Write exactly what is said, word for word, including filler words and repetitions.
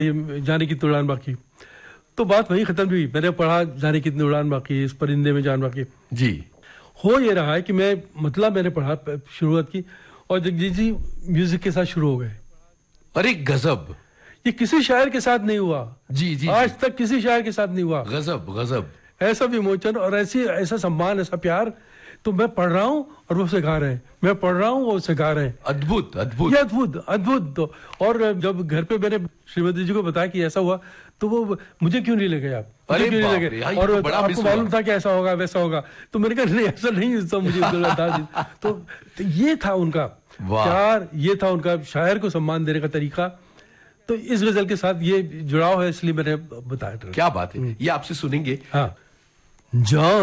ये जाने कितनी उड़ान बाकी, तो बात वही खत्म हुई। मैंने पढ़ा जाने कितनी उड़ान बाकी, इस परिंदे में जान बाकी। जी हो ये रहा है कि मैं मतलब मैंने पढ़ा शुरुआत की और जगजीत जी म्यूजिक के साथ शुरू हो गए। अरे गजब, ये किसी शायर के साथ नहीं हुआ। जी जी आज जी। तक किसी शायर के साथ नहीं हुआ। गजब गजब, ऐसा विमोचन और ऐसी ऐसा सम्मान, ऐसा प्यार। तो मैं पढ़ रहा हूँ और वो सिखा रहे हैं, मैं पढ़ रहा हूँ वो सिखा रहे हैं। अद्भुत अद्भुत, ये अद्भुत अद्भुत। तो और जब घर पे मैंने श्रीमती जी को बताया कि ऐसा हुआ, तो वो मुझे क्यों नहीं ले गए आप, अरे क्यों नहीं बाप ले रे, गए, हाँ, ये और तो बड़ा मिस आपको हुआ। मालूम था कि ऐसा होगा वैसा होगा। तो मैंने कहा नहीं ऐसा नहीं, सब मुझे बता दी। तो, तो ये था उनका वाह। प्यार, ये था उनका शायर को सम्मान देने का तरीका। तो इस गजल के साथ ये जुड़ाव है, इसलिए मैंने बताया। क्या बात है, ये आपसे सुनेंगे। हाँ, जान